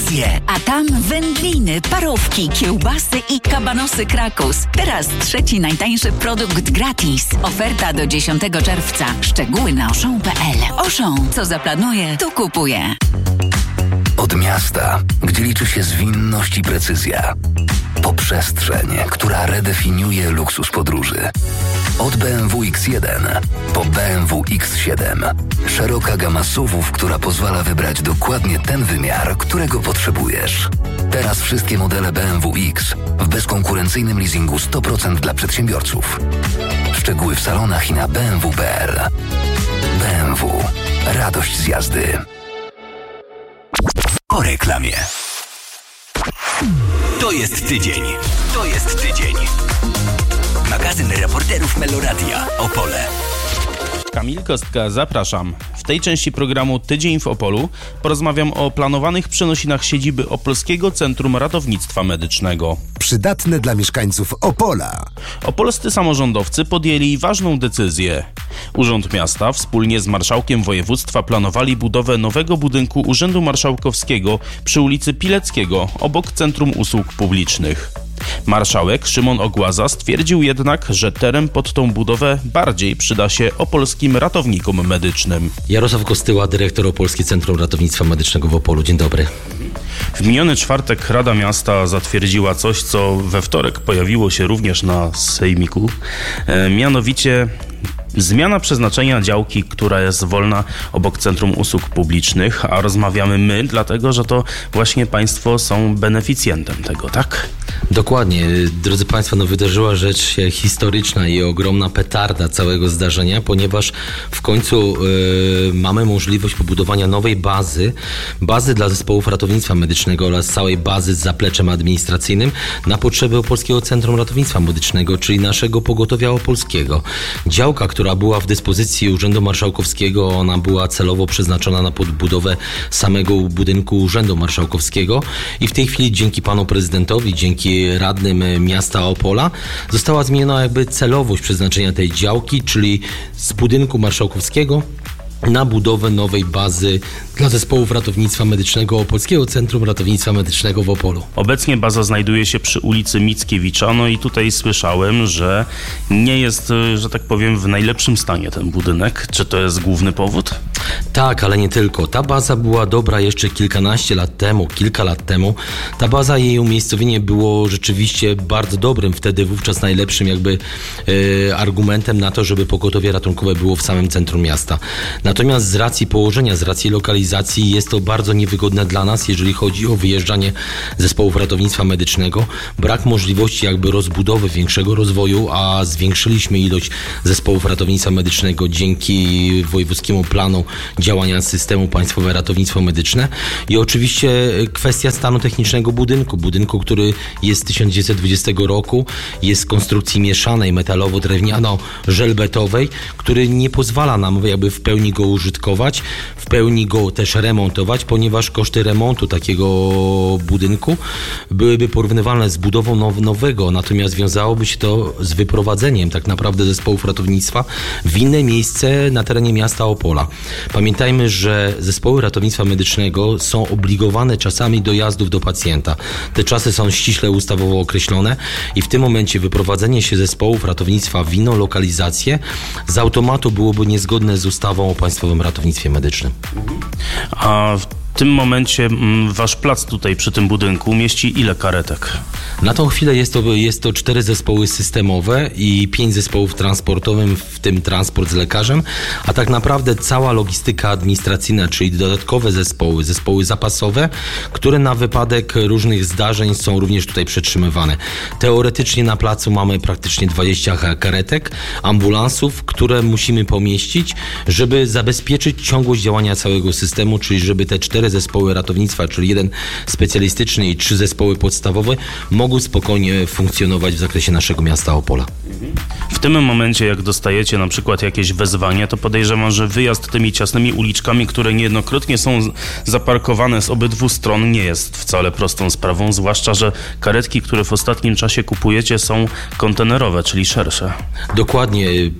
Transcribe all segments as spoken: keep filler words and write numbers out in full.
wakacje, a tam wędliny, parówki, kiełbasy i kabanosy Krakus. Teraz trzeci najtańszy produkt gratis. Oferta do dziesiątego czerwca. Szczegóły na oszą kropka pe el. Oszą, co zaplanuje, to kupuje. Od miasta, gdzie liczy się zwinność i precyzja, po przestrzeń, która redefiniuje luksus podróży. Od B M W X jeden po B M W X siedem. Szeroka gama S U V-ów, która pozwala wybrać dokładnie ten wymiar, którego potrzebujesz. Teraz wszystkie modele B M W X w bezkonkurencyjnym leasingu sto procent dla przedsiębiorców. Szczegóły w salonach i na b m w kropka p l. B M W. Radość z jazdy. Po reklamie. To jest tydzień. To jest tydzień. Magazyn reporterów Meloradia. Opole. Kamil Kostka, zapraszam. W tej części programu Tydzień w Opolu porozmawiam o planowanych przenosinach siedziby Opolskiego Centrum Ratownictwa Medycznego. Przydatne dla mieszkańców Opola. Opolscy samorządowcy podjęli ważną decyzję. Urząd Miasta wspólnie z marszałkiem województwa planowali budowę nowego budynku Urzędu Marszałkowskiego przy ulicy Pileckiego, obok Centrum Usług Publicznych. Marszałek Szymon Ogłaza stwierdził jednak, że teren pod tą budowę bardziej przyda się opolskim ratownikom medycznym. Jarosław Kostyła, dyrektor Opolskie Centrum Ratownictwa Medycznego w Opolu. Dzień dobry. W miniony czwartek Rada Miasta zatwierdziła coś, co we wtorek pojawiło się również na sejmiku, e, mianowicie zmiana przeznaczenia działki, która jest wolna obok Centrum Usług Publicznych, a rozmawiamy my, dlatego że to właśnie Państwo są beneficjentem tego, tak? Dokładnie. Drodzy Państwo, no wydarzyła rzecz się historyczna i ogromna petarda całego zdarzenia, ponieważ w końcu yy, mamy możliwość pobudowania nowej bazy, bazy dla zespołów ratownictwa medycznego oraz całej bazy z zapleczem administracyjnym na potrzeby Opolskiego Centrum Ratownictwa Medycznego, czyli naszego pogotowia opolskiego. Działka, która była w dyspozycji Urzędu Marszałkowskiego, ona była celowo przeznaczona na podbudowę samego budynku Urzędu Marszałkowskiego i w tej chwili dzięki panu prezydentowi, dzięki radnym miasta Opola została zmieniona jakby celowość przeznaczenia tej działki, czyli z budynku marszałkowskiego na budowę nowej bazy dla zespołów ratownictwa medycznego Opolskiego Centrum Ratownictwa Medycznego w Opolu. Obecnie baza znajduje się przy ulicy Mickiewicza, no i tutaj słyszałem, że nie jest, że tak powiem, w najlepszym stanie ten budynek. Czy to jest główny powód? Tak, ale nie tylko. Ta baza była dobra jeszcze kilkanaście lat temu, kilka lat temu. Ta baza, jej umiejscowienie było rzeczywiście bardzo dobrym, wtedy wówczas najlepszym jakby e, argumentem na to, żeby pogotowie ratunkowe było w samym centrum miasta. Natomiast z racji położenia, z racji lokalizacji jest to bardzo niewygodne dla nas, jeżeli chodzi o wyjeżdżanie zespołów ratownictwa medycznego. Brak możliwości jakby rozbudowy, większego rozwoju, a zwiększyliśmy ilość zespołów ratownictwa medycznego dzięki wojewódzkiemu planu działania systemu Państwowe Ratownictwo Medyczne i oczywiście kwestia stanu technicznego budynku. Budynku, który jest z tysiąc dziewięćset dwudziestego roku, jest z konstrukcji mieszanej, metalowo-drewniano-żelbetowej, który nie pozwala nam jakby w pełni go użytkować, w pełni go też remontować, ponieważ koszty remontu takiego budynku byłyby porównywalne z budową now- nowego, natomiast wiązałoby się to z wyprowadzeniem tak naprawdę zespołów ratownictwa w inne miejsce na terenie miasta Opola. Pamiętajmy, że zespoły ratownictwa medycznego są obligowane czasami dojazdów do pacjenta. Te czasy są ściśle ustawowo określone i w tym momencie wyprowadzenie się zespołów ratownictwa w inną lokalizację z automatu byłoby niezgodne z ustawą o Państwowym Ratownictwie Medycznym. A w tym momencie m, wasz plac tutaj przy tym budynku mieści ile karetek? Na tą chwilę jest to, jest to cztery zespoły systemowe i pięć zespołów transportowych, w tym transport z lekarzem, a tak naprawdę cała logistyka administracyjna, czyli dodatkowe zespoły, zespoły zapasowe, które na wypadek różnych zdarzeń są również tutaj przetrzymywane. Teoretycznie na placu mamy praktycznie dwadzieścia karetek, ambulansów, które musimy pomieścić, żeby zabezpieczyć ciągłość działania całego systemu, czyli żeby te cztery zespoły ratownictwa, czyli jeden specjalistyczny i trzy zespoły podstawowe mogły spokojnie funkcjonować w zakresie naszego miasta Opola. W tym momencie, jak dostajecie na przykład jakieś wezwanie, to podejrzewam, że wyjazd tymi ciasnymi uliczkami, które niejednokrotnie są zaparkowane z obydwu stron, nie jest wcale prostą sprawą, zwłaszcza że karetki, które w ostatnim czasie kupujecie, są kontenerowe, czyli szersze. Dokładnie.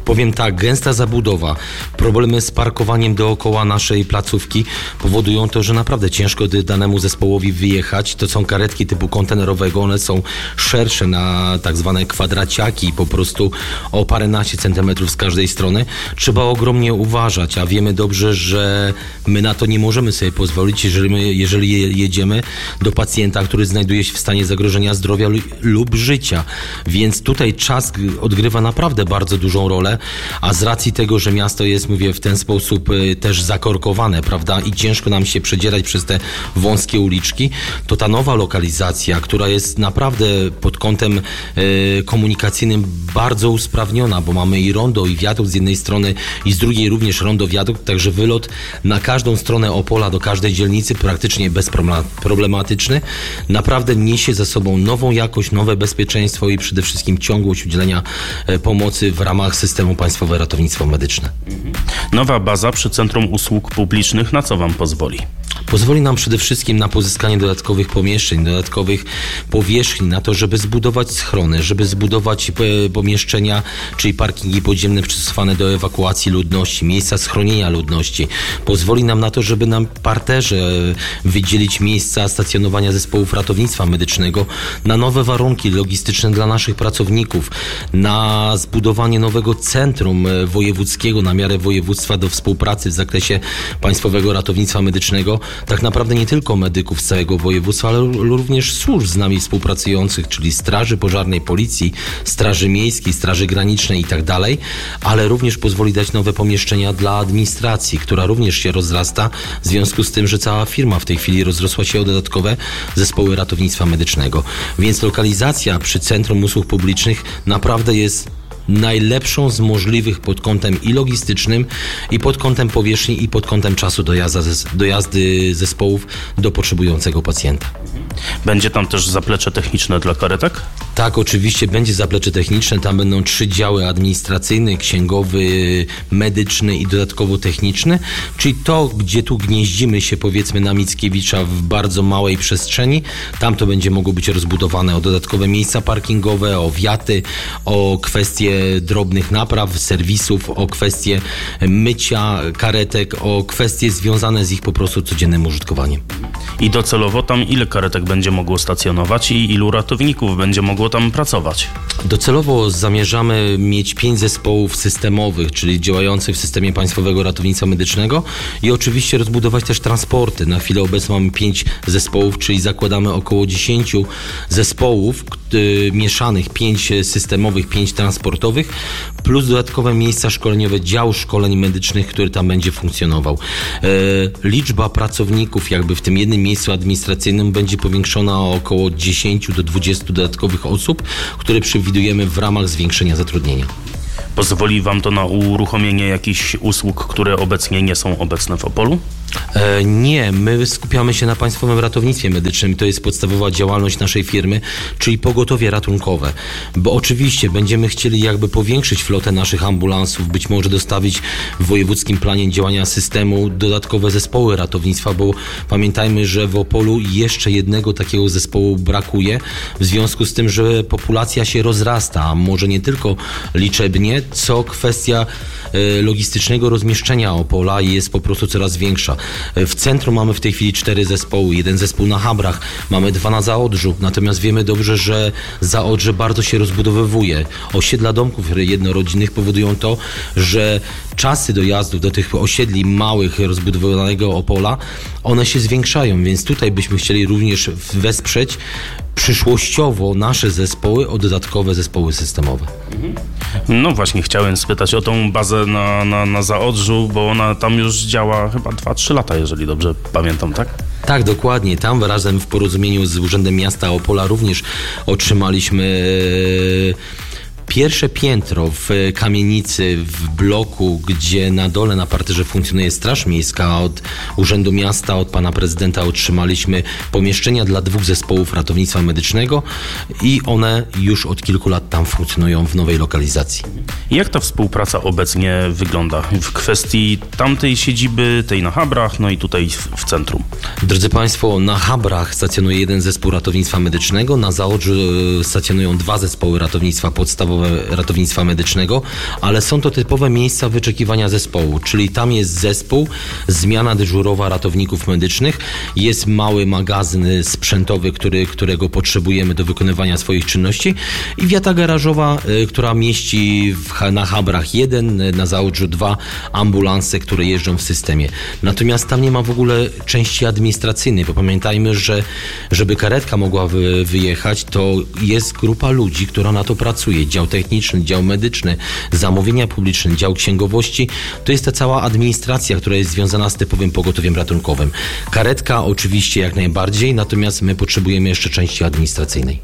Powiem tak, gęsta zabudowa, problemy z parkowaniem dookoła naszej placówki powodują to, że naprawdę ciężko danemu zespołowi wyjechać. To są karetki typu kontenerowego, one są szersze na tak zwane kwadraciaki, po prostu o paręnaście centymetrów z każdej strony. Trzeba ogromnie uważać, a wiemy dobrze, że my na to nie możemy sobie pozwolić, jeżeli, my, jeżeli jedziemy do pacjenta, który znajduje się w stanie zagrożenia zdrowia lub życia. Więc tutaj czas odgrywa naprawdę bardzo dużą rolę, a z racji tego, że miasto jest, mówię, w ten sposób też zakorkowane, prawda, i ciężko nam się przedzierać przez te wąskie uliczki, to ta nowa lokalizacja, która jest naprawdę pod kątem e, komunikacyjnym bardzo usprawniona, bo mamy i rondo, i wiadukt z jednej strony, i z drugiej również rondo, wiadukt, także wylot na każdą stronę Opola do każdej dzielnicy praktycznie bezproblematyczny. Naprawdę niesie za sobą nową jakość, nowe bezpieczeństwo i przede wszystkim ciągłość udzielenia e, pomocy w ramach systemu Państwowe Ratownictwo Medyczne. Nowa baza przy Centrum Usług Publicznych na co Wam pozwoli? Pozwoli nam przede wszystkim na pozyskanie dodatkowych pomieszczeń, dodatkowych powierzchni, na to, żeby zbudować schrony, żeby zbudować pomieszczenia, czyli parkingi podziemne przystosowane do ewakuacji ludności, miejsca schronienia ludności. Pozwoli nam na to, żeby na parterze wydzielić miejsca stacjonowania zespołów ratownictwa medycznego, na nowe warunki logistyczne dla naszych pracowników, na zbudowanie nowego centrum wojewódzkiego na miarę województwa do współpracy w zakresie Państwowego Ratownictwa Medycznego. Tak naprawdę nie tylko medyków z całego województwa, ale również służb z nami współpracujących, czyli Straży Pożarnej, Policji, Straży Miejskiej, Straży Granicznej i tak dalej, ale również pozwoli dać nowe pomieszczenia dla administracji, która również się rozrasta w związku z tym, że cała firma w tej chwili rozrosła się o dodatkowe zespoły ratownictwa medycznego. Więc lokalizacja przy Centrum Usług Publicznych naprawdę jest najlepszą z możliwych pod kątem i logistycznym, i pod kątem powierzchni, i pod kątem czasu dojazda, dojazdy zespołów do potrzebującego pacjenta. Będzie tam też zaplecze techniczne dla karetek? Tak, oczywiście będzie zaplecze techniczne, tam będą trzy działy administracyjne, księgowy, medyczny i dodatkowo techniczny, czyli to, gdzie tu gnieździmy się powiedzmy na Mickiewicza w bardzo małej przestrzeni, tam to będzie mogło być rozbudowane o dodatkowe miejsca parkingowe, o wiaty, o kwestie drobnych napraw, serwisów, o kwestie mycia karetek, o kwestie związane z ich po prostu codziennym użytkowaniem. I docelowo tam ile karetek będzie mogło stacjonować i ilu ratowników będzie mogło tam pracować? Docelowo zamierzamy mieć pięć zespołów systemowych, czyli działających w systemie Państwowego Ratownictwa Medycznego i oczywiście rozbudować też transporty. Na chwilę obecną mamy pięć zespołów, czyli zakładamy około dziesięciu zespołów yy, mieszanych, pięć systemowych, pięć transportowych, plus dodatkowe miejsca szkoleniowe, dział szkoleń medycznych, który tam będzie funkcjonował. Yy, liczba pracowników jakby w tym jednym miejscu administracyjnym będzie powiększona o około dziesięć do dwudziestu dodatkowych osób, które przewidujemy w ramach zwiększenia zatrudnienia. Pozwoli Wam to na uruchomienie jakichś usług, które obecnie nie są obecne w Opolu? E, nie, my skupiamy się na Państwowym Ratownictwie Medycznym. To jest podstawowa działalność naszej firmy, czyli pogotowie ratunkowe. Bo oczywiście będziemy chcieli jakby powiększyć flotę naszych ambulansów, być może dostawić w wojewódzkim planie działania systemu dodatkowe zespoły ratownictwa, bo pamiętajmy, że w Opolu jeszcze jednego takiego zespołu brakuje, w związku z tym, że populacja się rozrasta, a może nie tylko liczebnie, co kwestia e, logistycznego rozmieszczenia Opola jest po prostu coraz większa. W centrum mamy w tej chwili cztery zespoły, jeden zespół na Habrach, mamy dwa na Zaodrzu, natomiast wiemy dobrze, że Zaodrze bardzo się rozbudowywuje. Osiedla domków jednorodzinnych powodują to, że czasy dojazdów do tych osiedli małych rozbudowanego Opola, one się zwiększają, więc tutaj byśmy chcieli również wesprzeć przyszłościowo nasze zespoły o dodatkowe zespoły systemowe. No właśnie, chciałem spytać o tą bazę na, na, na Zaodrzu, bo ona tam już działa chyba dwa trzy lata, jeżeli dobrze pamiętam, tak? Tak, dokładnie. Tam razem w porozumieniu z Urzędem Miasta Opola również otrzymaliśmy pierwsze piętro w kamienicy, w bloku, gdzie na dole na parterze funkcjonuje Straż Miejska. Od Urzędu Miasta, od pana prezydenta otrzymaliśmy pomieszczenia dla dwóch zespołów ratownictwa medycznego i one już od kilku lat tam funkcjonują w nowej lokalizacji. Jak ta współpraca obecnie wygląda w kwestii tamtej siedziby, tej na Habrach, no i tutaj w centrum? Drodzy Państwo, na Habrach stacjonuje jeden zespół ratownictwa medycznego, na Zaodrzu stacjonują dwa zespoły ratownictwa podstawowe ratownictwa medycznego, ale są to typowe miejsca wyczekiwania zespołu, czyli tam jest zespół, zmiana dyżurowa ratowników medycznych, jest mały magazyn sprzętowy, który, którego potrzebujemy do wykonywania swoich czynności i wiata garażowa, y, która mieści w, na habrach jeden, na załodrzu dwa ambulanse, które jeżdżą w systemie. Natomiast tam nie ma w ogóle części administracyjnej, bo pamiętajmy, że żeby karetka mogła wy, wyjechać, to jest grupa ludzi, która na to pracuje. Dział techniczny, dział medyczny, zamówienia publiczne, dział księgowości. To jest ta cała administracja, która jest związana z typowym pogotowiem ratunkowym. Karetka oczywiście jak najbardziej, natomiast my potrzebujemy jeszcze części administracyjnej.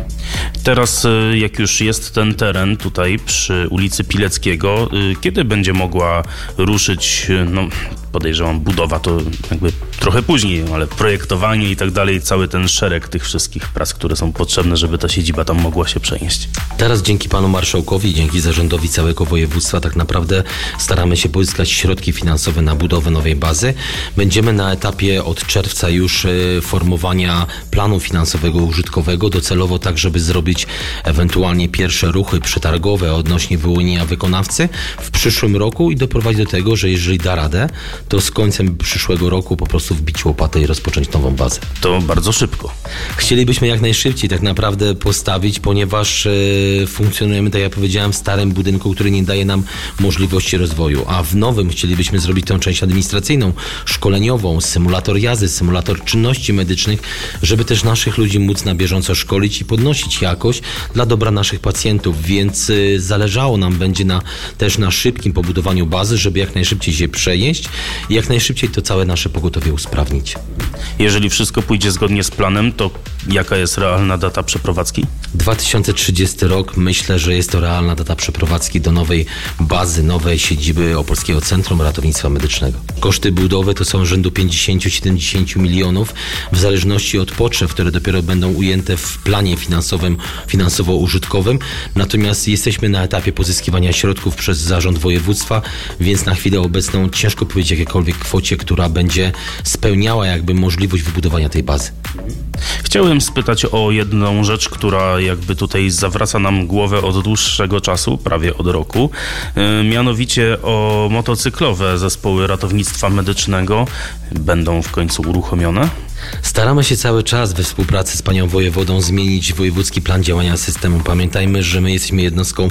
Teraz, jak już jest ten teren tutaj przy ulicy Pileckiego, kiedy będzie mogła ruszyć, no podejrzewam, budowa to jakby trochę później, ale projektowanie i tak dalej, cały ten szereg tych wszystkich prac, które są potrzebne, żeby ta siedziba tam mogła się przenieść. Teraz dzięki panu marszałkowi, dzięki zarządowi całego województwa tak naprawdę staramy się pozyskać środki finansowe na budowę nowej bazy. Będziemy na etapie od czerwca już formowania planu finansowego użytkowego, docelowo tak, żeby zrobić ewentualnie pierwsze ruchy przetargowe odnośnie wyłonienia wykonawcy w przyszłym roku i doprowadzić do tego, że jeżeli da radę, to z końcem przyszłego roku po prostu wbić łopatę i rozpocząć nową bazę. To bardzo szybko. Chcielibyśmy jak najszybciej tak naprawdę postawić, ponieważ e, funkcjonujemy, tak jak powiedziałem, w starym budynku, który nie daje nam możliwości rozwoju, a w nowym chcielibyśmy zrobić tę część administracyjną, szkoleniową, symulator jazdy, symulator czynności medycznych, żeby też naszych ludzi móc na bieżąco szkolić i podnosić jakość dla dobra naszych pacjentów, więc e, zależało nam będzie na, też na szybkim pobudowaniu bazy, żeby jak najszybciej się przenieść i jak najszybciej to całe nasze pogotowie usprawnić. Jeżeli wszystko pójdzie zgodnie z planem, to jaka jest realna data przeprowadzki? dwa tysiące trzydziesty rok, myślę, że jest to realna data przeprowadzki do nowej bazy, nowej siedziby Opolskiego Centrum Ratownictwa Medycznego. Koszty budowy to są rzędu pięćdziesiąt do siedemdziesięciu milionów, w zależności od potrzeb, które dopiero będą ujęte w planie finansowym, finansowo-użytkowym. Natomiast jesteśmy na etapie pozyskiwania środków przez zarząd województwa, więc na chwilę obecną ciężko powiedzieć jakiejkolwiek kwocie, która będzie spełniała jakby możliwość wybudowania tej bazy. Chciałem spytać o jedną rzecz, która jakby tutaj zawraca nam głowę od dłuższego czasu, prawie od roku, yy, mianowicie o motocyklowe zespoły ratownictwa medycznego. Będą w końcu uruchomione? Staramy się cały czas we współpracy z panią wojewodą zmienić wojewódzki plan działania systemu. Pamiętajmy, że my jesteśmy jednostką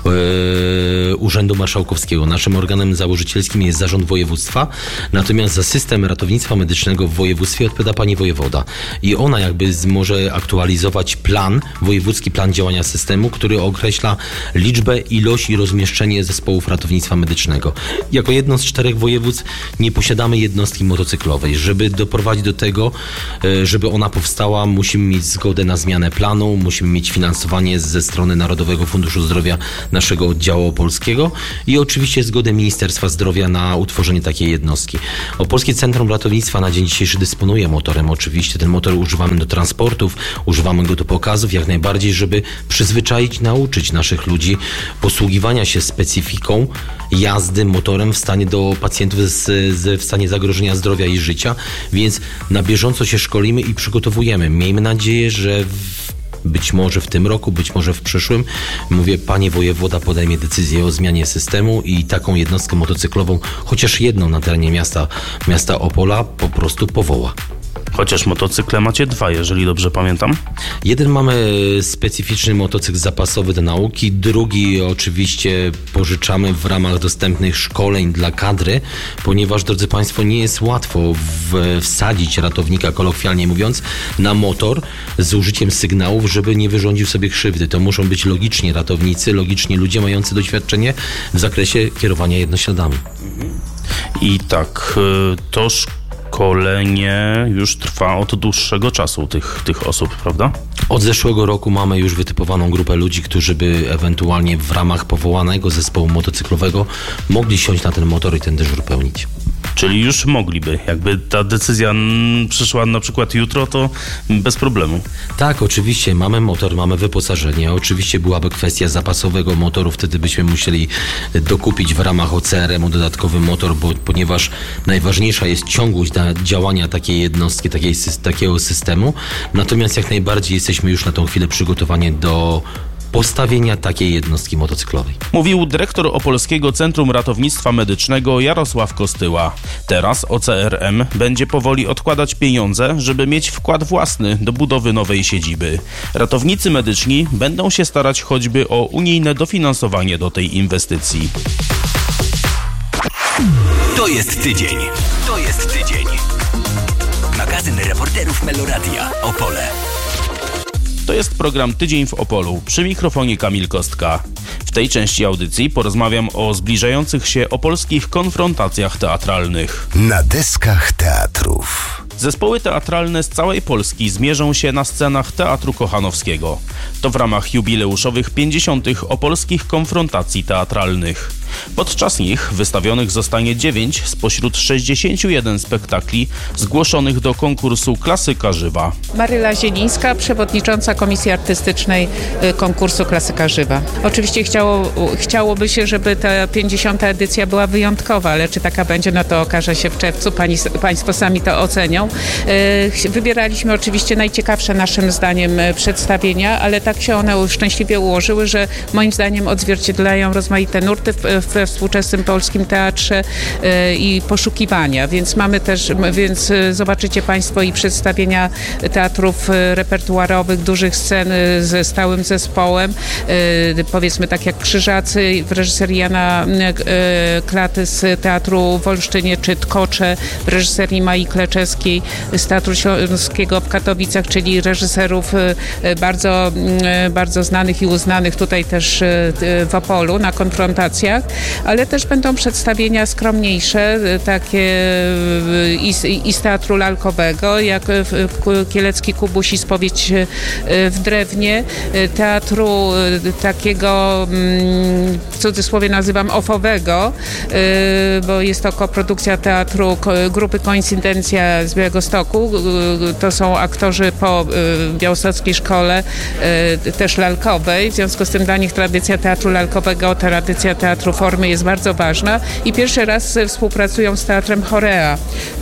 e, Urzędu Marszałkowskiego. Naszym organem założycielskim jest zarząd województwa, natomiast za system ratownictwa medycznego w województwie odpowiada pani wojewoda. I ona jakby może aktualizować plan, wojewódzki plan działania systemu, który określa liczbę, ilość i rozmieszczenie zespołów ratownictwa medycznego. Jako jedno z czterech województw nie posiadamy jednostki motocyklowej. Żeby doprowadzić do tego, żeby ona powstała, musimy mieć zgodę na zmianę planu, musimy mieć finansowanie ze strony Narodowego Funduszu Zdrowia naszego oddziału opolskiego i oczywiście zgodę Ministerstwa Zdrowia na utworzenie takiej jednostki. Opolskie Centrum Ratownictwa na dzień dzisiejszy dysponuje motorem oczywiście. Ten motor używamy do transportów, używamy go do pokazów, jak najbardziej, żeby przyzwyczaić, nauczyć naszych ludzi posługiwania się specyfiką jazdy motorem w stanie do pacjentów z, z, w stanie zagrożenia zdrowia i życia, więc na bieżąco się szkolimy i przygotowujemy. Miejmy nadzieję, że w, być może w tym roku, być może w przyszłym, mówię, panie wojewoda podejmie decyzję o zmianie systemu i taką jednostkę motocyklową, chociaż jedną na terenie miasta, miasta Opola po prostu powoła. Chociaż motocykle macie dwa, jeżeli dobrze pamiętam. Jeden mamy specyficzny motocykl zapasowy do nauki, drugi oczywiście pożyczamy w ramach dostępnych szkoleń dla kadry, ponieważ, drodzy państwo, nie jest łatwo w, wsadzić ratownika, kolokwialnie mówiąc, na motor z użyciem sygnałów, żeby nie wyrządził sobie krzywdy. To muszą być logiczni ratownicy, logiczni ludzie mający doświadczenie w zakresie kierowania jednośladami. I tak, to szkolenie już trwa od dłuższego czasu tych, tych osób, prawda? Od zeszłego roku mamy już wytypowaną grupę ludzi, którzy by ewentualnie w ramach powołanego zespołu motocyklowego mogli siąść na ten motor i ten dyżur pełnić. Czyli już mogliby. Jakby ta decyzja przyszła na przykład jutro, to bez problemu. Tak, oczywiście. Mamy motor, mamy wyposażenie. Oczywiście byłaby kwestia zapasowego motoru. Wtedy byśmy musieli dokupić w ramach O C R M-u dodatkowy motor, bo, ponieważ najważniejsza jest ciągłość działania takiej jednostki, takiej, takiego systemu. Natomiast jak najbardziej jesteśmy już na tą chwilę przygotowani do postawienia takiej jednostki motocyklowej. Mówił dyrektor Opolskiego Centrum Ratownictwa Medycznego Jarosław Kostyła. Teraz O C R M będzie powoli odkładać pieniądze, żeby mieć wkład własny do budowy nowej siedziby. Ratownicy medyczni będą się starać choćby o unijne dofinansowanie do tej inwestycji. To jest tydzień. To jest tydzień. Magazyn reporterów Meloradia Opole. To jest program Tydzień w Opolu. Przy mikrofonie Kamil Kostka. W tej części audycji porozmawiam o zbliżających się opolskich konfrontacjach teatralnych. Na deskach teatrów. Zespoły teatralne z całej Polski zmierzą się na scenach Teatru Kochanowskiego. To w ramach jubileuszowych pięćdziesiątych opolskich konfrontacji teatralnych. Podczas nich wystawionych zostanie dziewięć spośród sześćdziesięciu jeden spektakli zgłoszonych do konkursu Klasyka Żywa. Maryla Zielińska, przewodnicząca Komisji Artystycznej konkursu Klasyka Żywa. Oczywiście chciało, chciałoby się, żeby ta pięćdziesiąta edycja była wyjątkowa, ale czy taka będzie, no to okaże się w czerwcu. Pani, państwo sami to ocenią. Wybieraliśmy oczywiście najciekawsze naszym zdaniem przedstawienia, ale tak się one szczęśliwie ułożyły, że moim zdaniem odzwierciedlają rozmaite nurty w we współczesnym polskim teatrze i poszukiwania, więc mamy też, więc zobaczycie Państwo i przedstawienia teatrów repertuarowych, dużych scen ze stałym zespołem, powiedzmy tak jak Krzyżacy w reżyserii Jana Klaty z Teatru w Olsztynie, czy Tkocze w reżyserii Mai Kleczewskiej z Teatru Śląskiego w Katowicach, czyli reżyserów bardzo, bardzo znanych i uznanych tutaj też w Opolu na konfrontacjach. Ale też będą przedstawienia skromniejsze, takie i z, i z teatru lalkowego, jak Kielecki Kubuś i Spowiedź w Drewnie, teatru takiego, w cudzysłowie nazywam ofowego, bo jest to koprodukcja teatru grupy Koincydencja z Białegostoku. To są aktorzy po białostockiej szkole też lalkowej, w związku z tym dla nich tradycja teatru lalkowego, tradycja teatru formy jest bardzo ważna i pierwszy raz współpracują z Teatrem Chorea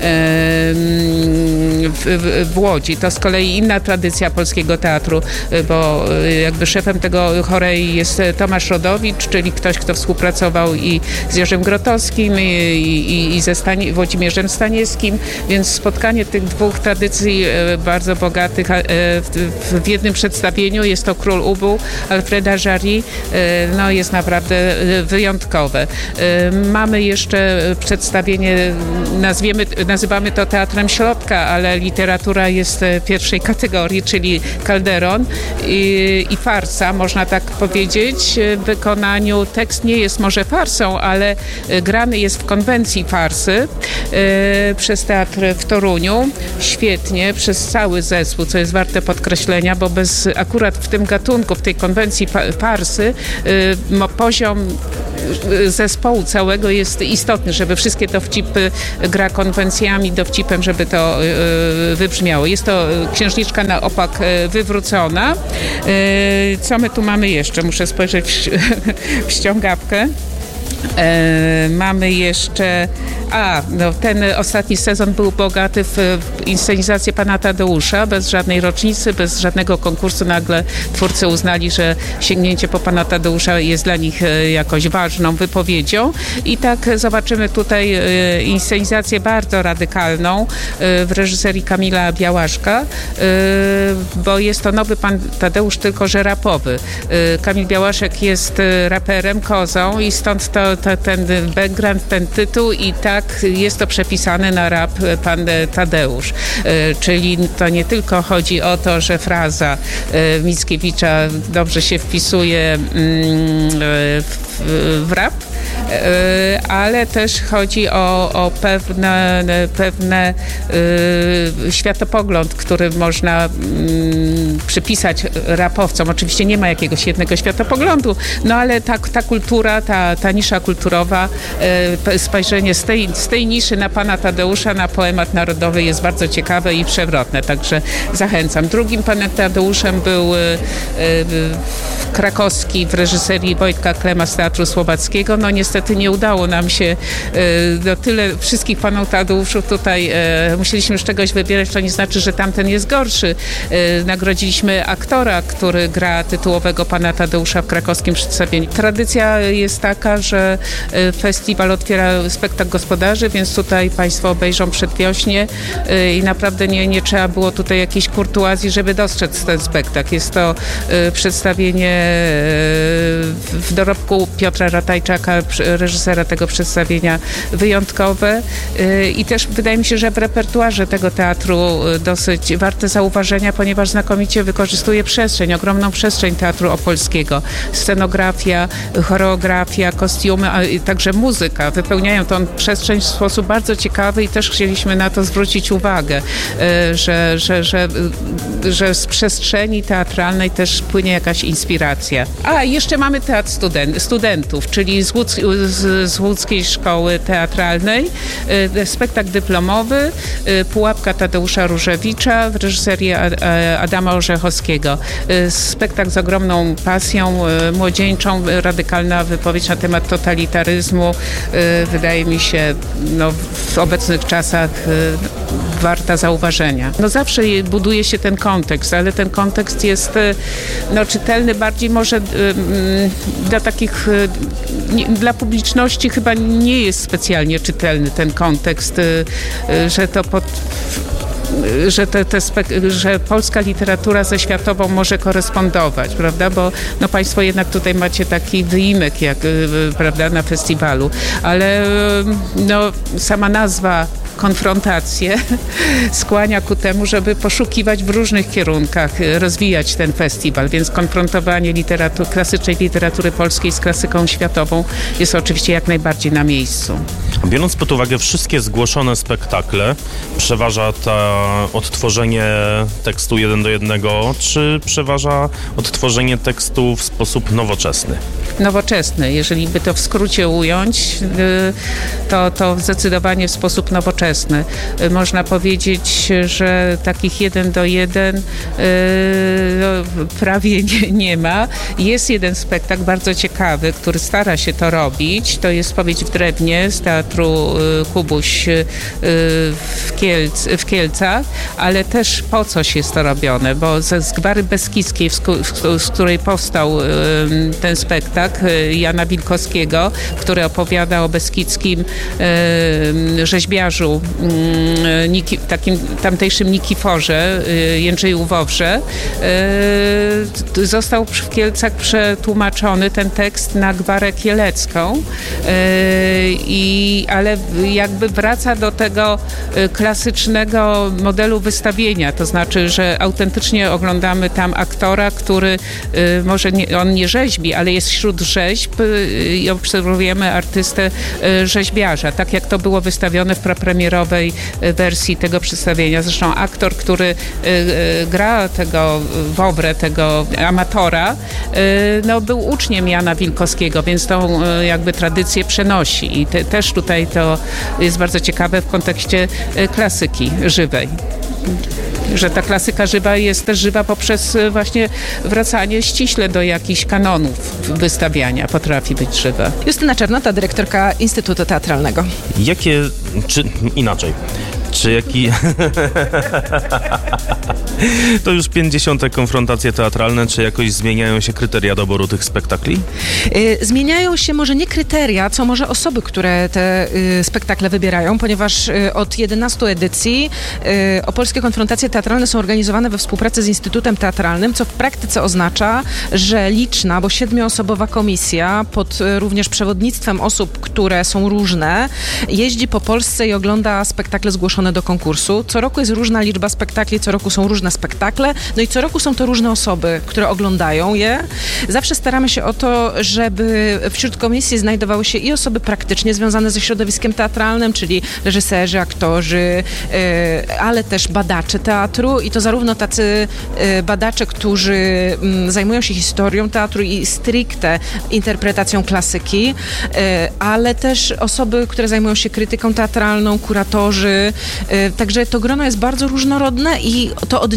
w, w Łodzi. To z kolei inna tradycja polskiego teatru, bo jakby szefem tego Chorei jest Tomasz Rodowicz, czyli ktoś, kto współpracował i z Jerzym Grotowskim i, i, i ze Stanie, Włodzimierzem Staniewskim, więc spotkanie tych dwóch tradycji bardzo bogatych w, w jednym przedstawieniu, jest to Król Ubu Alfreda Jarry, no jest naprawdę wyjątkowe. Mamy jeszcze przedstawienie, nazwiemy, nazywamy to Teatrem Środka, ale literatura jest pierwszej kategorii, czyli Calderon i, i farsa, można tak powiedzieć. W wykonaniu tekst nie jest może farsą, ale grany jest w konwencji farsy przez teatr w Toruniu. Świetnie, przez cały zespół, co jest warte podkreślenia, bo bez akurat w tym gatunku, w tej konwencji farsy poziom zespołu całego jest istotny, żeby wszystkie dowcipy gra konwencjami, dowcipem, żeby to wybrzmiało. Jest to księżniczka na opak wywrócona. Co my tu mamy jeszcze? Muszę spojrzeć w, w ściągawkę. E, mamy jeszcze, a no, ten ostatni sezon był bogaty w, w inscenizację Pana Tadeusza, bez żadnej rocznicy, bez żadnego konkursu. Nagle twórcy uznali, że sięgnięcie po Pana Tadeusza jest dla nich e, jakoś ważną wypowiedzią i tak zobaczymy tutaj e, inscenizację bardzo radykalną e, w reżyserii Kamila Białaszka, e, bo jest to nowy Pan Tadeusz, tylko że rapowy. E, Kamil Białaszek jest e, raperem, kozą i stąd to To, ten background, ten tytuł i tak jest to przepisane na rap Pan Tadeusz. Czyli to nie tylko chodzi o to, że fraza Mickiewicza dobrze się wpisuje w, w rap, ale też chodzi o, o pewne, pewne y, światopogląd, który można y, przypisać rapowcom. Oczywiście nie ma jakiegoś jednego światopoglądu, no ale ta, ta kultura, ta, ta nisza kulturowa, y, spojrzenie z tej, z tej niszy na Pana Tadeusza, na poemat narodowy jest bardzo ciekawe i przewrotne, także zachęcam. Drugim Panem Tadeuszem był y, y, Krakowski w reżyserii Wojtka Klema z Teatru Słowackiego. No niestety nie udało nam się no, tyle wszystkich Panów Tadeuszów tutaj, musieliśmy z czegoś wybierać, to nie znaczy, że tamten jest gorszy. Nagrodzili sprawdziliśmy aktora, który gra tytułowego pana Tadeusza w krakowskim przedstawieniu. Tradycja jest taka, że festiwal otwiera spektakl gospodarzy, więc tutaj państwo obejrzą przedwiośnie i naprawdę nie, nie trzeba było tutaj jakiejś kurtuazji, żeby dostrzec ten spektakl. Jest to przedstawienie w dorobku Piotra Ratajczaka, reżysera tego przedstawienia, wyjątkowe i też wydaje mi się, że w repertuarze tego teatru dosyć warte zauważenia, ponieważ znakomicie wykorzystuje przestrzeń, ogromną przestrzeń Teatru Opolskiego. Scenografia, choreografia, kostiumy, a także muzyka wypełniają tą przestrzeń w sposób bardzo ciekawy i też chcieliśmy na to zwrócić uwagę, że, że, że, że z przestrzeni teatralnej też płynie jakaś inspiracja. A jeszcze mamy teatr studen- studentów, czyli z, Łódz- z, z Łódzkiej Szkoły Teatralnej, spektakl dyplomowy, Pułapka Tadeusza Różewicza w reżyserii Adama Orzechowskiego. Spektakl z ogromną pasją młodzieńczą, radykalna wypowiedź na temat totalitaryzmu. Wydaje mi się, no, w obecnych czasach warta zauważenia. No zawsze buduje się ten kontekst, ale ten kontekst jest no, czytelny bardziej może dla takich, dla publiczności chyba nie jest specjalnie czytelny ten kontekst, że to pod że, te, te spek- że polska literatura ze światową może korespondować, prawda, bo no państwo jednak tutaj macie taki wyimek, jak, prawda, na festiwalu, ale no sama nazwa konfrontację skłania ku temu, żeby poszukiwać w różnych kierunkach, rozwijać ten festiwal, więc konfrontowanie literatu- klasycznej literatury polskiej z klasyką światową jest oczywiście jak najbardziej na miejscu. Biorąc pod uwagę wszystkie zgłoszone spektakle, przeważa to odtworzenie tekstu jeden do jednego, czy przeważa odtworzenie tekstu w sposób nowoczesny? Nowoczesny. Jeżeli by to w skrócie ująć, to, to zdecydowanie w sposób nowoczesny. Można powiedzieć, że takich jeden do jeden no, prawie nie, nie ma. Jest jeden spektakl bardzo ciekawy, który stara się to robić. To jest Spowiedź w Drewnie z Teatru Kubuś w, Kielc, w Kielcach, ale też po coś jest to robione, bo ze Zgwary Beskidzkiej, z której powstał ten spektakl, Jana Wilkowskiego, który opowiada o beskidzkim rzeźbiarzu, Niki, takim tamtejszym Nikiforze, Jędrzeju Wawrze. Został w Kielcach przetłumaczony ten tekst na Gwarę Kielecką, i, ale jakby wraca do tego klasycznego modelu wystawienia, to znaczy, że autentycznie oglądamy tam aktora, który może nie, on nie rzeźbi, ale jest wśród rzeźb i obserwujemy artystę rzeźbiarza, tak jak to było wystawione w prapremierowej wersji tego przedstawienia. Zresztą aktor, który gra tego Wawrę, tego amatora, no, był uczniem Jana Wilkowskiego, więc tą jakby tradycję przenosi i te, też tutaj to jest bardzo ciekawe w kontekście klasyki żywej. Że ta klasyka żywa jest też żywa poprzez właśnie wracanie ściśle do jakichś kanonów wystawiania. Potrafi być żywa. Justyna Czernota, dyrektorka Instytutu Teatralnego. Jakie, czy inaczej, czy jaki... To już pięćdziesiąte konfrontacje teatralne, czy jakoś zmieniają się kryteria doboru tych spektakli? Yy, zmieniają się może nie kryteria, co może osoby, które te yy, spektakle wybierają, ponieważ yy, od jedenastu edycji yy, opolskie konfrontacje teatralne są organizowane we współpracy z Instytutem Teatralnym, co w praktyce oznacza, że liczna, bo siedmioosobowa komisja pod yy, również przewodnictwem osób, które są różne, jeździ po Polsce i ogląda spektakle zgłoszone do konkursu. Co roku jest różna liczba spektakli, co roku są różne spektakle, no i co roku są to różne osoby, które oglądają je. Zawsze staramy się o to, żeby wśród komisji znajdowały się i osoby praktycznie związane ze środowiskiem teatralnym, czyli reżyserzy, aktorzy, yy, ale też badacze teatru i to zarówno tacy yy, badacze, którzy yy, zajmują się historią teatru i stricte interpretacją klasyki, yy, ale też osoby, które zajmują się krytyką teatralną, kuratorzy. Yy, także to grono jest bardzo różnorodne i to od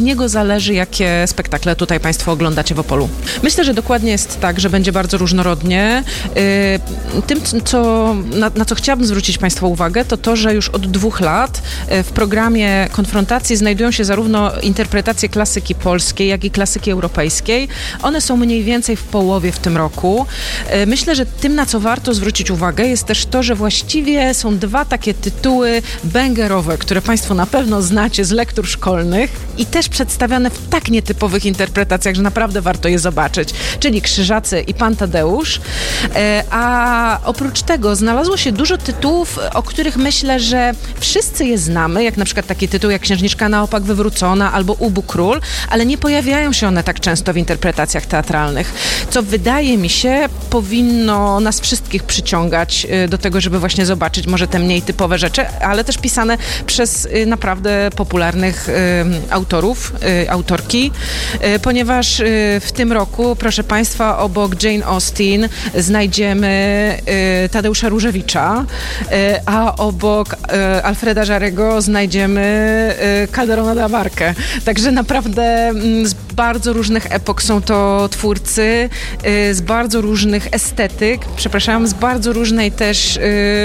niego zależy, jakie spektakle tutaj Państwo oglądacie w Opolu. Myślę, że dokładnie jest tak, że będzie bardzo różnorodnie. Tym, co, na, na co chciałabym zwrócić Państwa uwagę, to to, że już od dwóch lat w programie konfrontacji znajdują się zarówno interpretacje klasyki polskiej, jak i klasyki europejskiej. One są mniej więcej w połowie w tym roku. Myślę, że tym, na co warto zwrócić uwagę, jest też to, że właściwie są dwa takie tytuły bangerowe, które Państwo na pewno znacie z lektur szkolnych i też przedstawiane w tak nietypowych interpretacjach, że naprawdę warto je zobaczyć, czyli Krzyżacy i Pan Tadeusz. A oprócz tego znalazło się dużo tytułów, o których myślę, że wszyscy je znamy, jak na przykład taki tytuł jak Księżniczka na opak wywrócona albo Ubu Król, ale nie pojawiają się one tak często w interpretacjach teatralnych, co wydaje mi się powinno nas wszystkich przyciągać do tego, żeby właśnie zobaczyć może te mniej typowe rzeczy, ale też pisane przez naprawdę popularnych autorów, autorki, ponieważ w tym roku, proszę Państwa, obok Jane Austen znajdziemy Tadeusza Różewicza, a obok Alfreda Żarego znajdziemy Calderona de la Barca. Także naprawdę z bardzo różnych epok są to twórcy, z bardzo różnych estetyk, przepraszam, z bardzo różnej też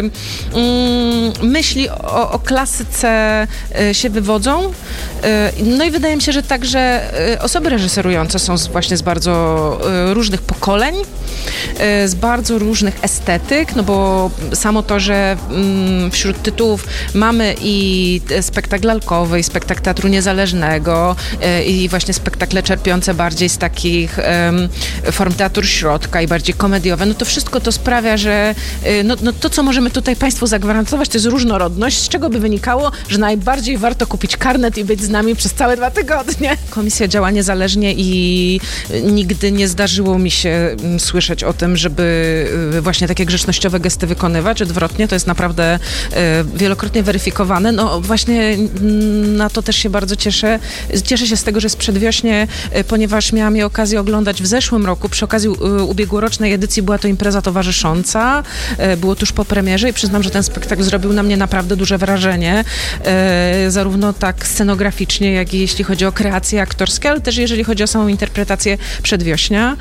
myśli o, o klasyce się wywodzą. No i wydaje mi się, że także osoby reżyserujące są z, właśnie z bardzo różnych pokoleń, z bardzo różnych estetyk, no bo samo to, że wśród tytułów mamy i spektakl lalkowy, i spektakl teatru niezależnego, i właśnie spektakle czerpiące bardziej z takich form teatru środka i bardziej komediowe, no to wszystko to sprawia, że no, no to, co możemy tutaj Państwu zagwarantować, to jest różnorodność, z czego by wynikało, że najbardziej warto kupić karnet i być z nami przez całe dwa tygodnie. Komisja działa niezależnie i nigdy nie zdarzyło mi się słyszeć o tym, żeby właśnie takie grzecznościowe gesty wykonywać. Odwrotnie, to jest naprawdę wielokrotnie weryfikowane. No właśnie na to też się bardzo cieszę. Cieszę się z tego, że jest przedwiośnie, ponieważ miałam je okazję oglądać w zeszłym roku. Przy okazji ubiegłorocznej edycji była to impreza towarzysząca. Było tuż po premierze i przyznam, że ten spektakl zrobił na mnie naprawdę duże wrażenie. Zarówno tak scenograficznie, jak i jeśli chodzi o kreacje aktorskie, ale też jeżeli chodzi o samą interpretację przedwiośnia.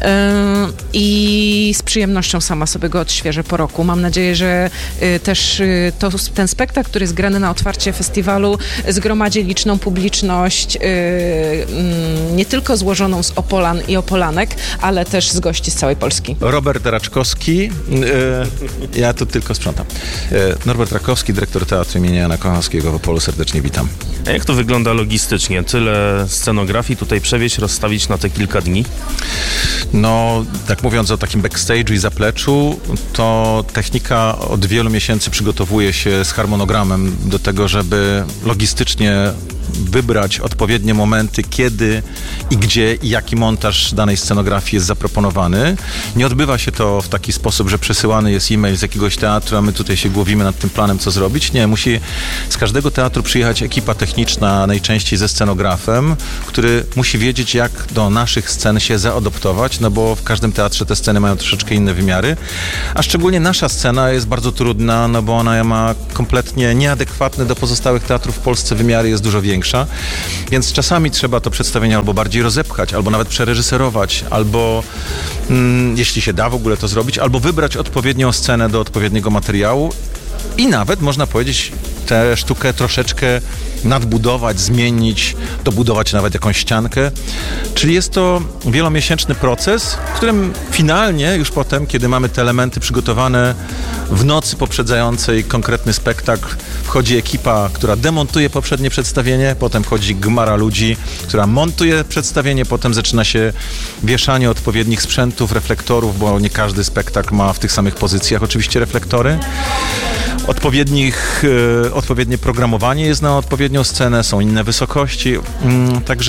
I z przyjemnością sama sobie go odświeżę po roku. Mam nadzieję, że też to, ten spektakl, który jest grany na otwarcie festiwalu, zgromadzi liczną publiczność, nie tylko złożoną z Opolan i Opolanek, ale też z gości z całej Polski. Robert Raczkowski, ja tu tylko sprzątam. Norbert Rakowski, dyrektor Teatru imienia Jana Kochanowskiego w Opolu, serdecznie witam. A jak to wygląda logistycznie? Tyle scenografii tutaj przewieźć, rozstawić na te kilka dni? No, tak mówiąc o takim backstage'u i zapleczu, to technika od wielu miesięcy przygotowuje się z harmonogramem do tego, żeby logistycznie wybrać odpowiednie momenty, kiedy i gdzie i jaki montaż danej scenografii jest zaproponowany. Nie odbywa się to w taki sposób, że przesyłany jest e-mail z jakiegoś teatru, a my tutaj się głowimy nad tym planem, co zrobić. Nie, musi z każdego teatru przyjechać ekipa techniczna, najczęściej ze scenografem, który musi wiedzieć, jak do naszych scen się zaadoptować, no bo w każdym teatrze te sceny mają troszeczkę inne wymiary, a szczególnie nasza scena jest bardzo trudna, no bo ona ma kompletnie nieadekwatne do pozostałych teatrów w Polsce wymiary, jest dużo większa. Więc czasami trzeba to przedstawienie albo bardziej rozepchać, albo nawet przereżyserować, albo mm, jeśli się da w ogóle to zrobić, albo wybrać odpowiednią scenę do odpowiedniego materiału i nawet można powiedzieć tę sztukę troszeczkę nadbudować, zmienić, dobudować nawet jakąś ściankę. Czyli jest to wielomiesięczny proces, w którym finalnie już potem, kiedy mamy te elementy przygotowane w nocy poprzedzającej konkretny spektakl, wchodzi ekipa, która demontuje poprzednie przedstawienie, potem wchodzi gmara ludzi, która montuje przedstawienie, potem zaczyna się wieszanie odpowiednich sprzętów, reflektorów, bo nie każdy spektakl ma w tych samych pozycjach oczywiście reflektory. Odpowiednich, e, odpowiednie programowanie jest na odpowiednią scenę, są inne wysokości, mm, także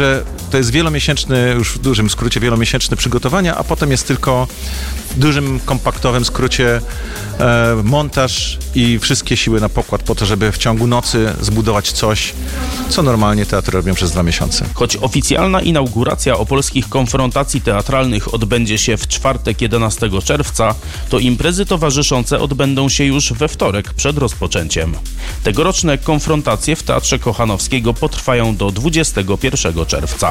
To jest wielomiesięczny, już w dużym skrócie wielomiesięczne przygotowania, a potem jest tylko w dużym, kompaktowym skrócie e, montaż i wszystkie siły na pokład po to, żeby w ciągu nocy zbudować coś, co normalnie teatry robią przez dwa miesiące. Choć oficjalna inauguracja opolskich konfrontacji teatralnych odbędzie się w czwartek jedenastego czerwca, to imprezy towarzyszące odbędą się już we wtorek przed rozpoczęciem. Tegoroczne konfrontacje w Teatrze Kochanowskiego potrwają do dwudziestego pierwszego czerwca.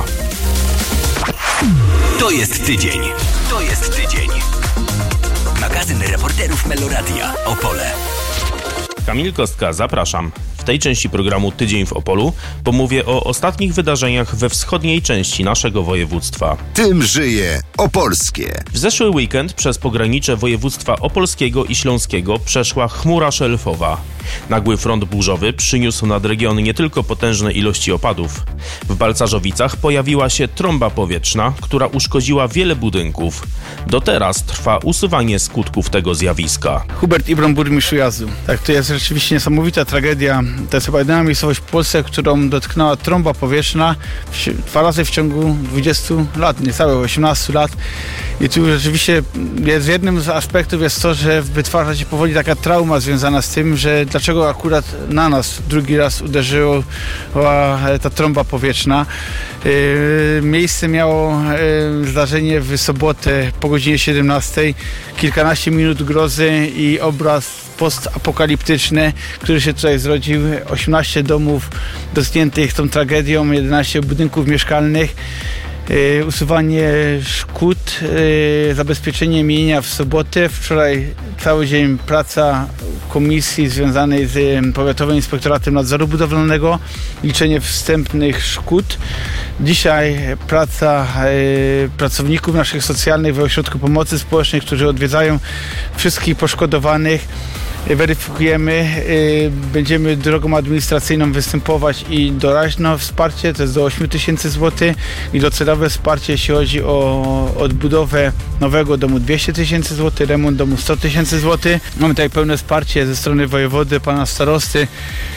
To jest tydzień. To jest tydzień. Magazyn reporterów Meloradia Opole. Kamil Kostka, zapraszam. W tej części programu Tydzień w Opolu pomówię o ostatnich wydarzeniach we wschodniej części naszego województwa. Tym żyje Opolskie. W zeszły weekend przez pogranicze województwa opolskiego i śląskiego przeszła chmura szelfowa. Nagły front burzowy przyniósł nad region nie tylko potężne ilości opadów. W Balcarzowicach pojawiła się trąba powietrzna, która uszkodziła wiele budynków. Do teraz trwa usuwanie skutków tego zjawiska. Hubert Ibron, burmistrz Ujazdu. Tak, to jest rzeczywiście niesamowita tragedia. To jest chyba jedyna miejscowość w Polsce, którą dotknęła trąba powietrzna dwa razy w ciągu dwudziestu lat, niecałe osiemnastu lat. I tu rzeczywiście jest jednym z aspektów jest to, że wytwarza się powoli taka trauma związana z tym, że dlaczego akurat na nas drugi raz uderzyła ta trąba powietrzna. Miejsce miało zdarzenie w sobotę po godzinie siedemnastej. Kilkanaście minut grozy i obraz postapokaliptyczny, który się tutaj zrodził. osiemnaście domów dotkniętych tą tragedią, jedenaście budynków mieszkalnych. Yy, usuwanie szkód, yy, zabezpieczenie mienia w sobotę. Wczoraj cały dzień praca komisji związanej z yy, Powiatowym Inspektoratem Nadzoru Budowlanego, liczenie wstępnych szkód. Dzisiaj praca yy, pracowników naszych socjalnych w Ośrodku Pomocy Społecznej, którzy odwiedzają wszystkich poszkodowanych. Weryfikujemy, będziemy drogą administracyjną występować i doraźne wsparcie, to jest do ośmiu tysięcy złotych, i docelowe wsparcie, jeśli chodzi o odbudowę nowego domu dwieście tysięcy złotych, remont domu sto tysięcy złotych. Mamy tutaj pełne wsparcie ze strony wojewody, pana starosty,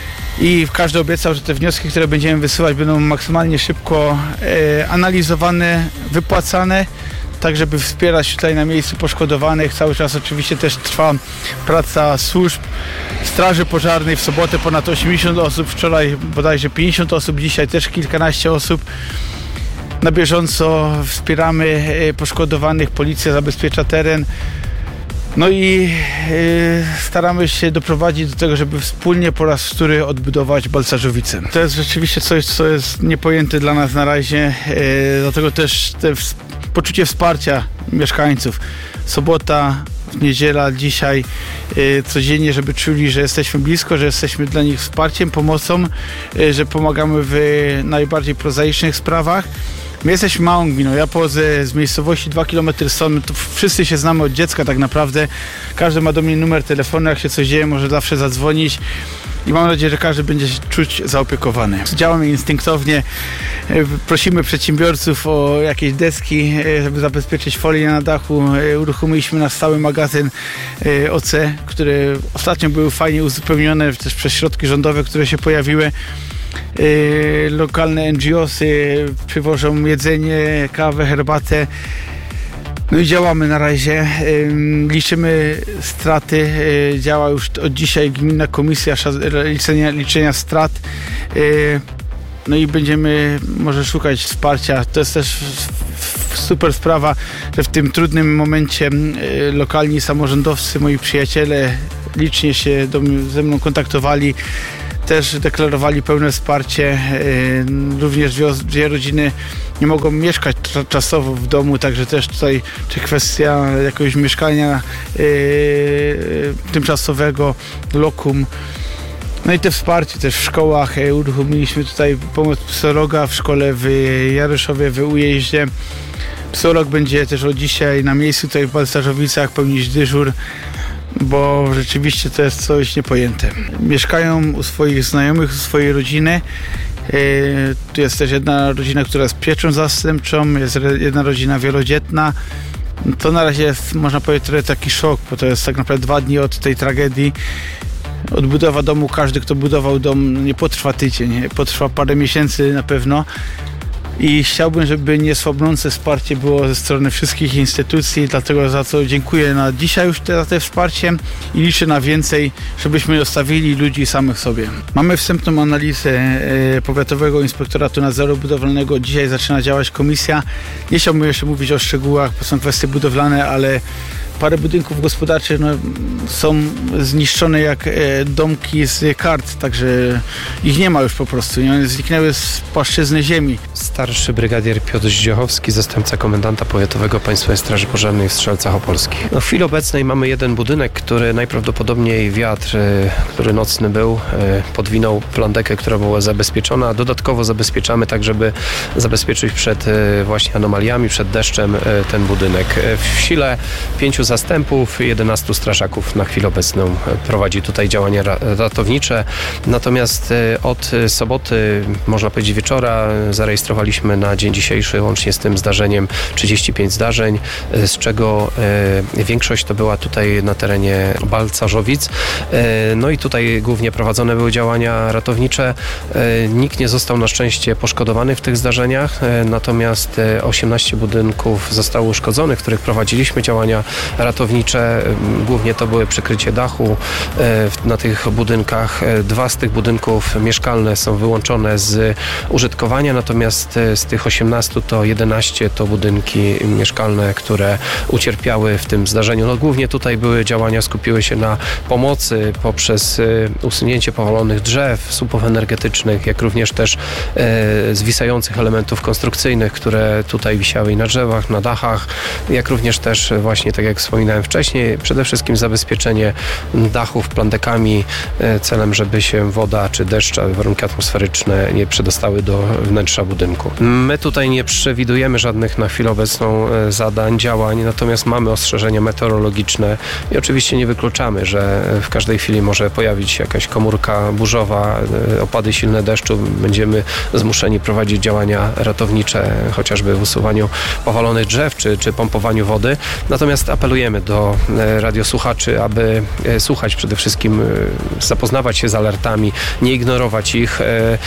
i każdy obiecał, że te wnioski, które będziemy wysyłać, będą maksymalnie szybko e, analizowane, wypłacane, tak żeby wspierać tutaj na miejscu poszkodowanych. Cały czas oczywiście też trwa praca służb, straży pożarnej. W sobotę ponad osiemdziesiąt osób, wczoraj bodajże pięćdziesiąt osób, dzisiaj też kilkanaście osób. Na bieżąco wspieramy poszkodowanych, policja zabezpiecza teren. No i yy, staramy się doprowadzić do tego, żeby wspólnie po raz wtóry odbudować Balcarzowice. To jest rzeczywiście coś, co jest niepojęte dla nas na razie, yy, dlatego też te w, poczucie wsparcia mieszkańców. Sobota, niedziela, dzisiaj, yy, codziennie, żeby czuli, że jesteśmy blisko, że jesteśmy dla nich wsparciem, pomocą, yy, że pomagamy w najbardziej prozaicznych sprawach. My jesteśmy małą gminą, ja pochodzę z miejscowości dwa kilometry stąd, to wszyscy się znamy od dziecka tak naprawdę. Każdy ma do mnie numer telefonu, jak się coś dzieje, może zawsze zadzwonić. I mam nadzieję, że każdy będzie się czuć zaopiekowany. Działamy instynktownie, prosimy przedsiębiorców o jakieś deski, żeby zabezpieczyć folię na dachu. Uruchomiliśmy nasz stały magazyn O C, które ostatnio były fajnie uzupełnione też przez środki rządowe, które się pojawiły. Yy, lokalne N G O sy przywożą jedzenie, kawę, herbatę. No i działamy na razie. Yy, liczymy straty. Yy, działa już od dzisiaj Gminna Komisja liczenia, liczenia strat. Yy, no i będziemy może szukać wsparcia. To jest też super sprawa, że w tym trudnym momencie yy, lokalni samorządowcy, moi przyjaciele licznie się do mnie, ze mną kontaktowali. Też deklarowali pełne wsparcie. Również dwie rodziny nie mogą mieszkać czasowo w domu, także też tutaj czy kwestia jakiegoś mieszkania yy, tymczasowego, lokum. No i te wsparcie też w szkołach. Uruchomiliśmy tutaj pomoc psychologa w szkole w Jaryszowie, w Ujeździe. Psycholog będzie też od dzisiaj na miejscu tutaj w Balcarzowicach pełnić dyżur, bo rzeczywiście to jest coś niepojęte. Mieszkają u swoich znajomych, u swojej rodziny. Yy, tu jest też jedna rodzina, która jest pieczą zastępczą, jest jedna rodzina wielodzietna. To na razie jest, można powiedzieć, trochę taki szok, bo to jest tak naprawdę dwa dni od tej tragedii. Odbudowa domu, każdy, kto budował dom, nie potrwa tydzień, potrwa parę miesięcy na pewno. i chciałbym, żeby niesłabnące wsparcie było ze strony wszystkich instytucji, dlatego za co dziękuję na dzisiaj już za te wsparcie i liczę na więcej, żebyśmy zostawili ludzi samych sobie. Mamy wstępną analizę e, Powiatowego Inspektoratu Nadzoru Budowlanego. Dzisiaj zaczyna działać komisja. Nie chciałbym jeszcze mówić o szczegółach, bo są kwestie budowlane, ale parę budynków gospodarczych no, są zniszczone jak e, domki z kart, także ich nie ma już po prostu. Nie? One zniknęły z płaszczyzny ziemi. Starszy brygadier Piotr Zdziochowski, zastępca komendanta powiatowego Państwowej Straży Pożarnej w Strzelcach Opolskich. No, w chwili obecnej mamy jeden budynek, który najprawdopodobniej wiatr, e, który nocny był, e, podwinął plandekę, która była zabezpieczona. Dodatkowo zabezpieczamy tak, żeby zabezpieczyć przed e, właśnie anomaliami, przed deszczem e, ten budynek. E, w sile pięciu zastępów, jedenastu strażaków na chwilę obecną prowadzi tutaj działania ratownicze. Natomiast od soboty, można powiedzieć wieczora, zarejestrowaliśmy na dzień dzisiejszy łącznie z tym zdarzeniem trzydzieści pięć zdarzeń, z czego większość to była tutaj na terenie Balcarzowic. No i tutaj głównie prowadzone były działania ratownicze. Nikt nie został na szczęście poszkodowany w tych zdarzeniach, natomiast osiemnaście budynków zostało uszkodzonych, w których prowadziliśmy działania ratownicze. Głównie to były przykrycie dachu na tych budynkach. Dwa z tych budynków mieszkalne są wyłączone z użytkowania, natomiast z tych osiemnastu to jedenaście to budynki mieszkalne, które ucierpiały w tym zdarzeniu. No, głównie tutaj były działania, skupiły się na pomocy poprzez usunięcie powalonych drzew, słupów energetycznych, jak również też zwisających elementów konstrukcyjnych, które tutaj wisiały i na drzewach, na dachach, jak również też właśnie, tak jak wspominałem wcześniej, przede wszystkim zabezpieczenie dachów plandekami celem, żeby się woda czy deszcz, warunki atmosferyczne nie przedostały do wnętrza budynku. My tutaj nie przewidujemy żadnych na chwilę obecną zadań, działań, natomiast mamy ostrzeżenia meteorologiczne i oczywiście nie wykluczamy, że w każdej chwili może pojawić się jakaś komórka burzowa, opady silne deszczu. Będziemy zmuszeni prowadzić działania ratownicze, chociażby w usuwaniu powalonych drzew czy, czy pompowaniu wody. Natomiast apelujemy do radiosłuchaczy, aby słuchać przede wszystkim, zapoznawać się z alertami, nie ignorować ich,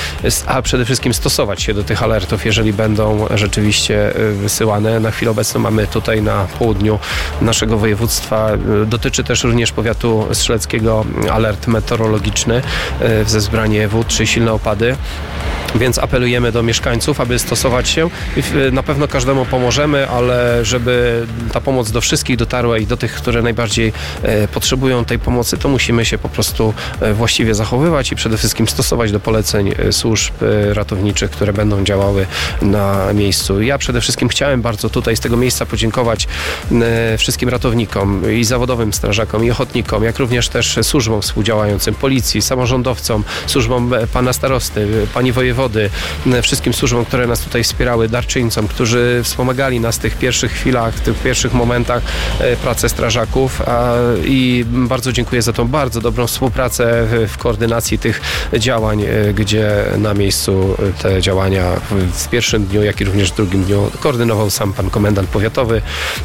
a przede wszystkim stosować się do tych alertów, jeżeli będą rzeczywiście wysyłane. Na chwilę obecną mamy tutaj na południu naszego województwa, dotyczy też również powiatu strzeleckiego, alert meteorologiczny, wezbranie wód czy silne opady. Więc apelujemy do mieszkańców, aby stosować się i na pewno każdemu pomożemy, ale żeby ta pomoc do wszystkich dotarła i do tych, które najbardziej potrzebują tej pomocy, to musimy się po prostu właściwie zachowywać i przede wszystkim stosować do poleceń służb ratowniczych, które będą działały na miejscu. Ja przede wszystkim chciałem bardzo tutaj z tego miejsca podziękować wszystkim ratownikom i zawodowym strażakom i ochotnikom, jak również też służbom współdziałającym, policji, samorządowcom, służbom pana starosty, pani wojewody, wszystkim służbom, które nas tutaj wspierały, darczyńcom, którzy wspomagali nas w tych pierwszych chwilach, w tych pierwszych momentach pracy strażaków i bardzo dziękuję za tą bardzo dobrą współpracę w koordynacji tych działań, gdzie na miejscu te działania w pierwszym dniu, jak i również w drugim dniu koordynował sam pan komendant powiatowy.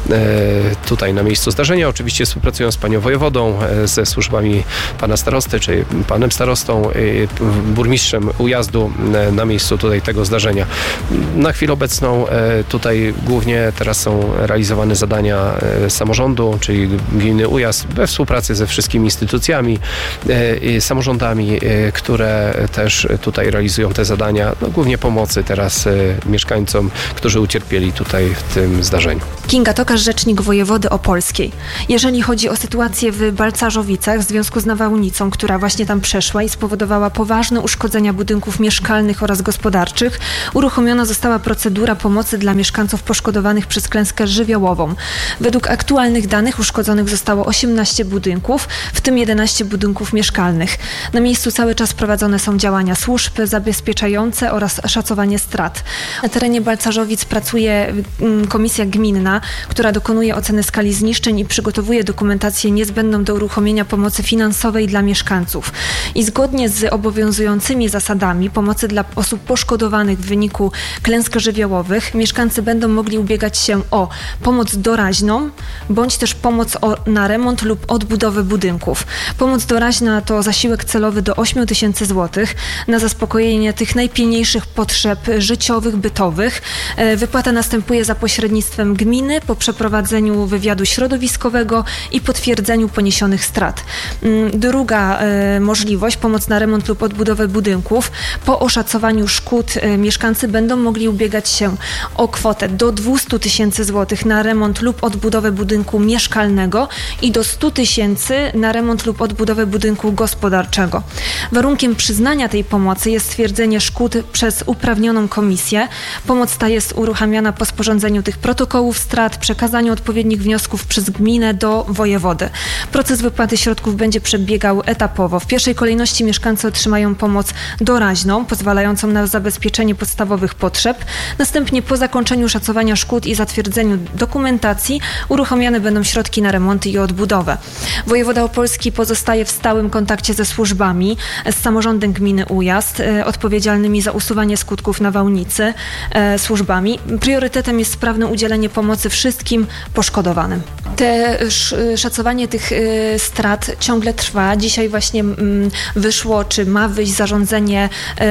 Tutaj na miejscu zdarzenia oczywiście współpracują z panią wojewodą, ze służbami pana starosty, czy panem starostą, burmistrzem Ujazdu na miejscu tutaj tego zdarzenia. Na chwilę obecną tutaj głównie teraz są realizowane zadania samorządu, czyli gminy Ujazd we współpracy ze wszystkimi instytucjami i samorządami, które też tutaj realizują te zadania, no, głównie pomocy teraz mieszkańcom, którzy ucierpieli tutaj w tym zdarzeniu. Kinga Tokarz, rzecznik wojewody opolskiej. Jeżeli chodzi o sytuację w Balcarzowicach w związku z nawałnicą, która właśnie tam przeszła i spowodowała poważne uszkodzenia budynków mieszkalnych oraz gospodarczych, uruchomiona została procedura pomocy dla mieszkańców poszkodowanych przez klęskę żywiołową. Według aktualnych danych uszkodzonych zostało osiemnaście budynków, w tym jedenaście budynków mieszkalnych. Na miejscu cały czas prowadzone są działania służb zabezpieczające oraz szacowanie strat. Na terenie Balcarzowic pracuje komisja gminna, która dokonuje oceny skali zniszczeń i przygotowuje dokumentację niezbędną do uruchomienia pomocy finansowej dla mieszkańców. I zgodnie z obowiązującymi zasadami pomocy dla dla osób poszkodowanych w wyniku klęsk żywiołowych mieszkańcy będą mogli ubiegać się o pomoc doraźną, bądź też pomoc o, na remont lub odbudowę budynków. Pomoc doraźna to zasiłek celowy do osiem tysięcy złotych na zaspokojenie tych najpilniejszych potrzeb życiowych, bytowych. Wypłata następuje za pośrednictwem gminy po przeprowadzeniu wywiadu środowiskowego i potwierdzeniu poniesionych strat. Druga e, możliwość, pomoc na remont lub odbudowę budynków. Po oszacowaniu szkód e, mieszkańcy będą mogli ubiegać się o kwotę do dwieście tysięcy złotych na remont lub odbudowę budynku mieszkalnego i do sto tysięcy na remont lub odbudowę budynku gospodarczego. Warunkiem przyznania tej pomocy jest stwierdzenie szkód przez uprawnioną komisję. Pomoc ta jest uruchamiana po sporządzeniu tych protokołów strat, przekazaniu odpowiednich wniosków przez gminę do wojewody. Proces wypłaty środków będzie przebiegał etapowo. W pierwszej kolejności mieszkańcy otrzymają pomoc doraźną, pozwalającą na zabezpieczenie podstawowych potrzeb. Następnie po zakończeniu szacowania szkód i zatwierdzeniu dokumentacji uruchomione będą środki na remonty i odbudowę. Wojewoda opolski pozostaje w stałym kontakcie ze służbami, z samorządem gminy Ujazd, e, odpowiedzialnymi za usuwanie skutków nawałnicy, e, służbami. Priorytetem jest sprawne udzielenie pomocy wszystkim poszkodowanym. Te sz, szacowanie tych y, strat ciągle trwa. Dzisiaj właśnie mm, wyszło, czy ma wyjść zarządzenie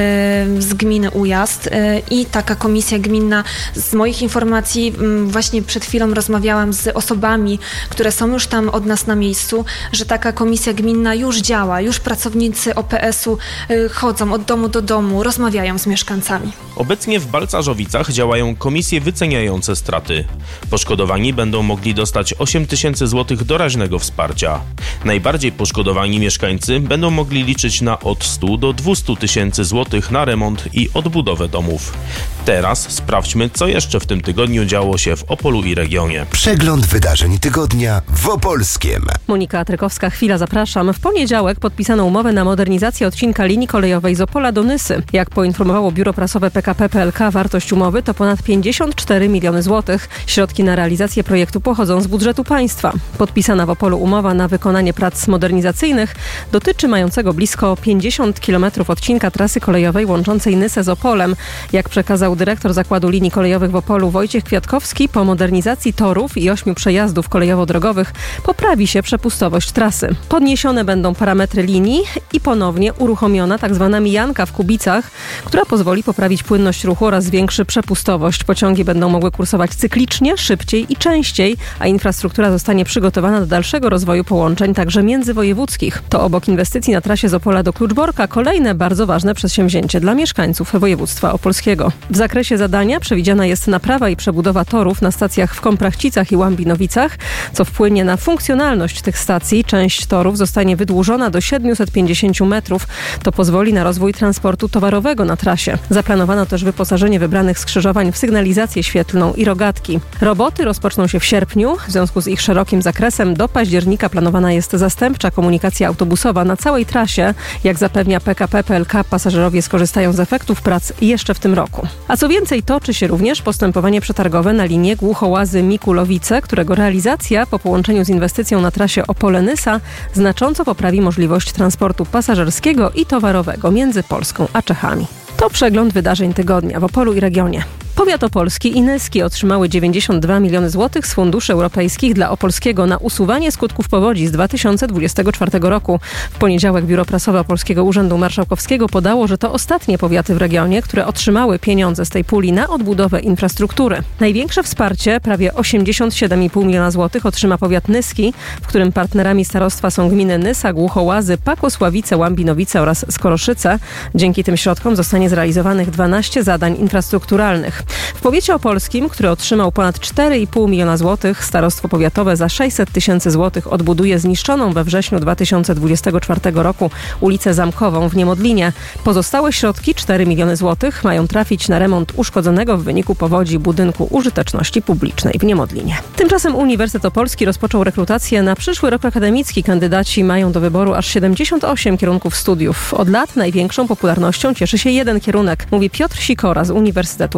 y, z gminy Ujazd y, i taka komisja gminna. Z moich informacji y, właśnie przed chwilą rozmawiałam z osobami, które są już tam od nas na miejscu, że taka komisja gminna już działa, już pracownicy O P S u y, chodzą od domu do domu, rozmawiają z mieszkańcami. Obecnie w Balcarzowicach działają komisje wyceniające straty. Poszkodowani będą mogli dostać osiem tysięcy złotych doraźnego wsparcia. Najbardziej poszkodowani mieszkańcy będą mogli liczyć na od stu do dwustu tysięcy złotych na remont i odbudowę domów. Teraz sprawdźmy, co jeszcze w tym tygodniu działo się w Opolu i regionie. Przegląd wydarzeń tygodnia w Opolskiem. Monika Trykowska, chwila, zapraszam. W poniedziałek podpisano umowę na modernizację odcinka linii kolejowej z Opola do Nysy. Jak poinformowało biuro prasowe P K P P L K, wartość umowy to ponad pięćdziesiąt cztery miliony złotych. Środki na realizację projektu pochodzą z budżetu państwa. Podpisana w Opolu umowa na wykonanie prac modernizacyjnych dotyczy mającego blisko pięćdziesiąt kilometrów odcinka trasy kolejowej łączącej Nysę z Opolem. Jak przekazał dyrektor Zakładu Linii Kolejowych w Opolu Wojciech Kwiatkowski, po modernizacji torów i ośmiu przejazdów kolejowo-drogowych poprawi się przepustowość trasy. Podniesione będą parametry linii i ponownie uruchomiona tzw. mijanka w Kubicach, która pozwoli poprawić płynność ruchu oraz zwiększy przepustowość. Pociągi będą mogły kursować cyklicznie, szybciej i częściej, a infrastruktura zostanie przygotowana do dalszego rozwoju połączeń, także międzywojewódzkich. To obok inwestycji na trasie z Opola do Kluczborka kolejne bardzo ważne przedsięwzięcie dla mieszkańców województwa opolskiego. W zakresie zadania przewidziana jest naprawa i przebudowa torów na stacjach w Komprachcicach i Łambinowicach, co wpłynie na funkcjonalność tych stacji. Część torów zostanie wydłużona do siedmiuset pięćdziesięciu metrów. To pozwoli na rozwój transportu towarowego na trasie. Zaplanowano też wyposażenie wybranych skrzyżowań w sygnalizację świetlną i rogatki. Roboty rozpoczną się w sierpniu. W związku z ich szerokim zakresem do października planowana jest zastępcza komunikacja autobusowa na całej trasie. Jak zapewnia P K P P L K, pasażerowie skorzystają z efektów prac jeszcze w tym roku. A co więcej, toczy się również postępowanie przetargowe na linię Głuchołazy-Mikulowice, którego realizacja po połączeniu z inwestycją na trasie Opole-Nysa znacząco poprawi możliwość transportu pasażerskiego i towarowego między Polską a Czechami. To przegląd wydarzeń tygodnia w Opolu i regionie. Powiat opolski i nyski otrzymały dziewięćdziesiąt dwa miliony złotych z funduszy europejskich dla Opolskiego na usuwanie skutków powodzi z dwa tysiące dwudziestego czwartego roku. W poniedziałek biuro prasowe Opolskiego Urzędu Marszałkowskiego podało, że to ostatnie powiaty w regionie, które otrzymały pieniądze z tej puli na odbudowę infrastruktury. Największe wsparcie, prawie osiemdziesiąt siedem i pół miliona złotych, otrzyma powiat nyski, w którym partnerami starostwa są gminy Nysa, Głuchołazy, Pakosławice, Łambinowice oraz Skoroszyce. Dzięki tym środkom zostanie zrealizowanych dwanaście zadań infrastrukturalnych. W powiecie opolskim, który otrzymał ponad cztery i pół miliona złotych, starostwo powiatowe za sześćset tysięcy złotych odbuduje zniszczoną we wrześniu dwa tysiące dwudziestego czwartego roku ulicę Zamkową w Niemodlinie. Pozostałe środki, cztery miliony złotych, mają trafić na remont uszkodzonego w wyniku powodzi budynku użyteczności publicznej w Niemodlinie. Tymczasem Uniwersytet Opolski rozpoczął rekrutację na przyszły rok akademicki. Kandydaci mają do wyboru aż siedemdziesiąt osiem kierunków studiów. Od lat największą popularnością cieszy się jeden kierunek, mówi Piotr Sikora z Uniwersytetu